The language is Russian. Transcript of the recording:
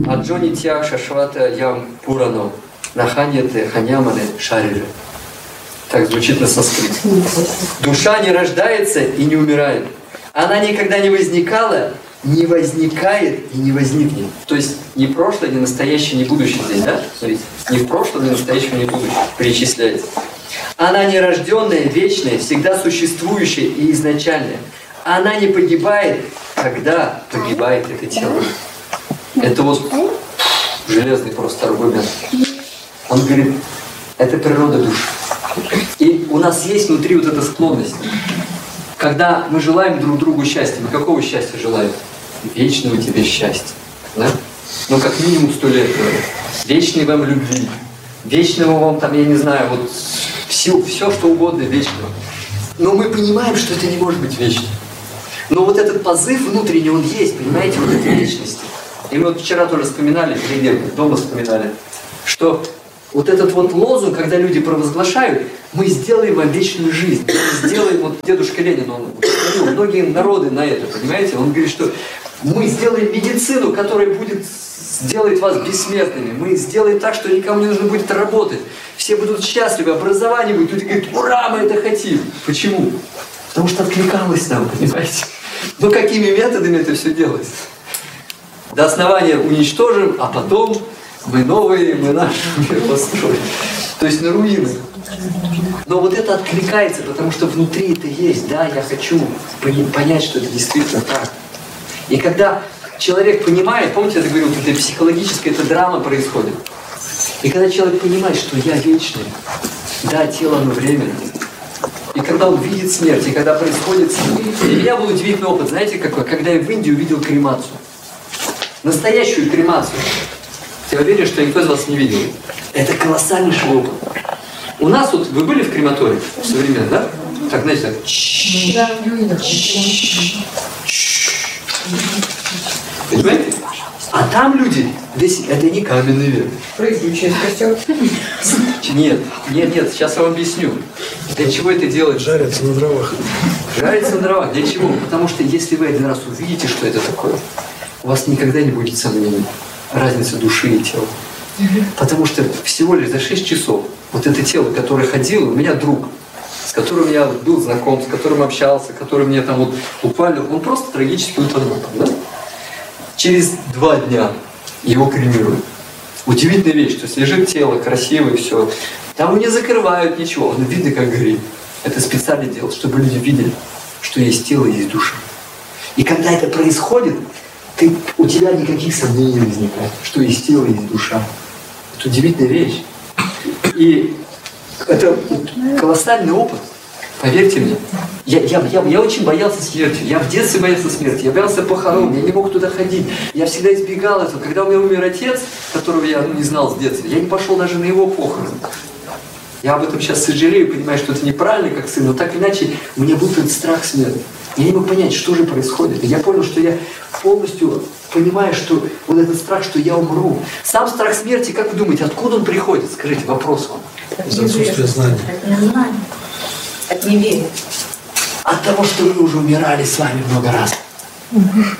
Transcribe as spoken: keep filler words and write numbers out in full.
Аджони тях шашвата ям пурано, наханьяте ханьямане шарире. Так звучит на санскрите. Душа не рождается и не умирает. Она никогда не возникала, не возникает и не возникнет. То есть ни прошлое, ни настоящее, ни будущее здесь, да? Смотрите, ни в прошлом, ни в настоящем, ни в будущем перечисляется. Она нерожденная, вечная, всегда существующая и изначальная. Она не погибает, когда погибает это тело. Это вот железный просто аргумент. Он говорит, это природа души. И у нас есть внутри вот эта склонность. Когда мы желаем друг другу счастья, мы какого счастья желаем? Вечного тебе счастья. Да? Ну, как минимум сто лет. Вечной вам любви. Вечного вам там, я не знаю, вот все, все что угодно вечного. Но мы понимаем, что это не может быть вечно. Но вот этот позыв внутренний, он есть, понимаете, вот этой вечности. И мы вот вчера тоже вспоминали, перед дома вспоминали, что вот этот вот лозунг, когда люди провозглашают, мы сделаем вам вечную жизнь, мы сделаем, вот дедушка Ленин, он говорил, многие народы на это, понимаете, он говорит, что мы сделаем медицину, которая будет сделать вас бессмертными, мы сделаем так, что никому не нужно будет работать, все будут счастливы, образование будет, люди говорят, ура, мы это хотим. Почему? Потому что откликалось нам, понимаете? Но какими методами это все делается? До основания уничтожим, а потом мы новые, мы наш мир построим. То есть на руины. Но вот это откликается, потому что внутри это есть. Да, я хочу понять, что это действительно так. И когда человек понимает, помните, я говорил, вот эта психологическая эта драма происходит. И когда человек понимает, что я вечный, да, тело, оно временно. И когда он видит смерть, и когда происходит смерть. И меня был удивительный опыт, знаете какой? Когда я в Индии увидел кремацию. Настоящую кремацию. Я уверен, что никто из вас не видел. Это колоссальнейший опыт. У нас вот, вы были в крематории современном, да? Так, знаете, так. Понимаете? А там люди, это не каменный век. Прыгающий костер. Нет, нет, нет, сейчас я вам объясню. Для чего это делать? Жарятся на дровах. Жарятся на дровах. Для чего? Потому что если вы один раз увидите, что это такое, у вас никогда не будет сомнений. Разница души и тела. Потому что всего лишь за шесть часов вот это тело, которое ходило, у меня друг, с которым я был знаком, с которым общался, который мне там вот буквально, он просто трагически утонул. Да? Через два дня его кремируют. Удивительная вещь, то есть лежит тело, красивое, все. Там его не закрывают, ничего, но видно, как горит. Это специально делают, чтобы люди видели, что есть тело, есть душа. И когда это происходит, ты, у тебя никаких сомнений не возникает, что есть тело, есть душа. Это удивительная вещь. И это колоссальный опыт, поверьте мне. Я, я, я, я очень боялся смерти. Я в детстве боялся смерти. Я боялся похорон, я не мог туда ходить. Я всегда избегал этого. Когда у меня умер отец, которого я ну, не знал с детства, я не пошел даже на его похороны. Я об этом сейчас сожалею, понимаю, что это неправильно как сын, но так или иначе у меня был этот страх смерти. Я не мог понять, что же происходит. И я понял, что я полностью понимаю, что вот этот страх, что я умру. Сам страх смерти, как вы думаете, откуда он приходит? Скажите, вопрос вам. Из отсутствия знаний. От незнания. От неверия. От того, что мы уже умирали с вами много раз.